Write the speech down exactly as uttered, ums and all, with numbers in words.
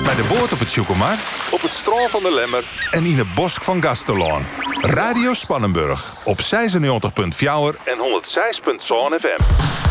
Bij de boot op het Tjoekelmar, Op het strand van de Lemmer. en in het bosk van Gasterlaan. Radio Spannenburg op zesennegentig komma vier en honderdzes komma zeven F M.